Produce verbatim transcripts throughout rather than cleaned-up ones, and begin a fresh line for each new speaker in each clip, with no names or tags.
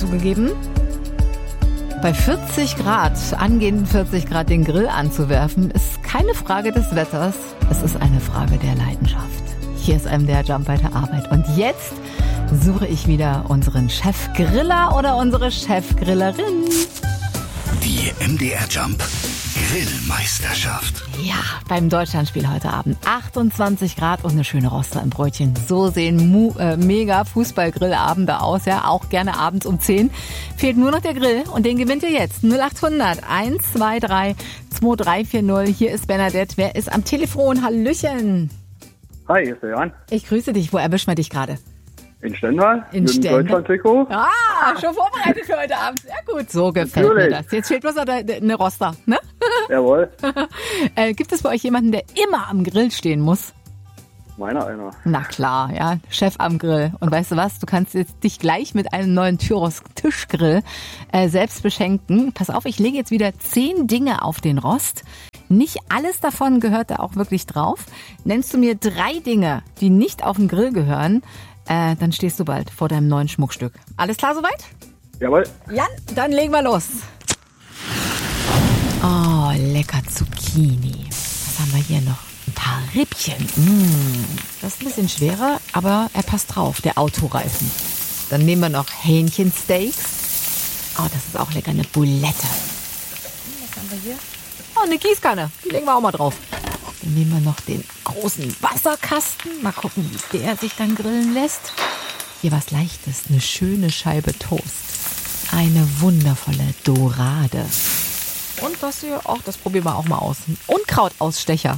zugegeben. Bei vierzig Grad, angehenden vierzig Grad, den Grill anzuwerfen, ist keine Frage des Wetters. Es ist eine Frage der Leidenschaft. Hier ist M D R Jump bei der Arbeit. Und jetzt suche ich wieder unseren Chefgriller oder unsere Chefgrillerin.
Die M D R Jump Grillmeisterschaft.
Ja, beim Deutschlandspiel heute Abend. achtundzwanzig Grad und eine schöne Roster im Brötchen. So sehen mu- äh, mega Fußball-Grillabende aus. Ja, auch gerne abends um zehn. Fehlt nur noch der Grill und den gewinnt ihr jetzt. null acht hundert eins zwei drei zwei drei vier null. Hier ist Bernadette. Wer ist am Telefon? Hallöchen.
Hi, hier ist der Jan.
Ich grüße dich. Wo erwischt man dich gerade?
In Stendal.
In
mit dem
Stendal.
Deutschland-Trikot.
Ah, schon vorbereitet für heute Abend. Sehr gut. So gefällt
Natürlich.
mir das. Jetzt fehlt bloß noch der- der- eine Roster, ne?
Jawohl.
äh, gibt es bei euch jemanden, der immer am Grill stehen muss?
Meiner einer.
Na klar, ja, Chef am Grill. Und weißt du was, du kannst jetzt dich gleich mit einem neuen Tyros Tischgrill äh, selbst beschenken. Pass auf, ich lege jetzt wieder zehn Dinge auf den Rost. Nicht alles davon gehört da auch wirklich drauf. Nennst du mir drei Dinge, die nicht auf den Grill gehören, äh, dann stehst du bald vor deinem neuen Schmuckstück. Alles klar soweit?
Jawohl.
Jan, dann legen wir los. Oh, lecker Zucchini. Was haben wir hier noch? Ein paar Rippchen. Mm, das ist ein bisschen schwerer, aber er passt drauf, der Autoreifen. Dann nehmen wir noch Hähnchensteaks. Oh, das ist auch lecker, eine Bulette. Was haben wir hier? Oh, eine Gießkanne. Die legen wir auch mal drauf. Dann nehmen wir noch den großen Wasserkasten. Mal gucken, wie der sich dann grillen lässt. Hier was Leichtes, eine schöne Scheibe Toast. Eine wundervolle Dorade. Und das hier, ach, das probieren wir auch mal aus. Ein Unkrautausstecher.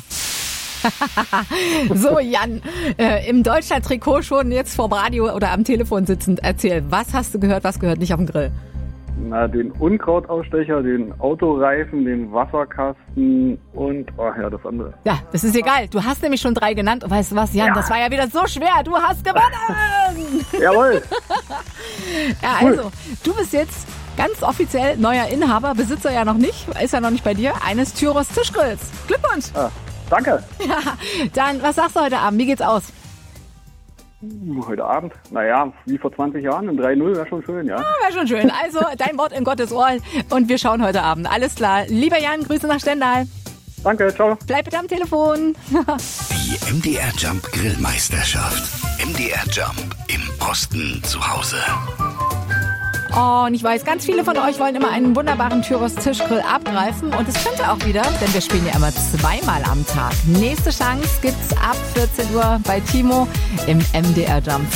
So, Jan, äh, im Deutschland-Trikot schon jetzt vorm Radio oder am Telefon sitzend, erzähl, was hast du gehört, was gehört nicht auf den Grill?
Na, den Unkrautausstecher, den Autoreifen, den Wasserkasten und, ach ja, das andere.
Ja, das ist egal. Du hast nämlich schon drei genannt. Und weißt du was, Jan,
Ja.
das war ja wieder so schwer. Du hast gewonnen!
Jawohl.
Ja, also, du bist jetzt ganz offiziell neuer Inhaber, Besitzer ja noch nicht, ist ja noch nicht bei dir, eines Tyros Tischgrills. Glückwunsch!
Ah, danke.
Ja, dann, was sagst du heute Abend? Wie geht's aus?
Heute Abend, naja, wie vor zwanzig Jahren, ein drei null wäre schon schön, ja.
Wäre schon schön. Also, dein Wort in Gottes Ohr und wir schauen heute Abend. Alles klar. Lieber Jan, Grüße nach Stendal.
Danke, ciao.
Bleib bitte am Telefon.
Die M D R Jump Grillmeisterschaft. M D R Jump im Osten zu Hause.
Oh, und ich weiß, ganz viele von euch wollen immer einen wunderbaren Tyros Tischgrill abgreifen. Und es könnte auch wieder, denn wir spielen ja immer zweimal am Tag. Nächste Chance gibt's ab vierzehn Uhr bei Timo im M D R Jump.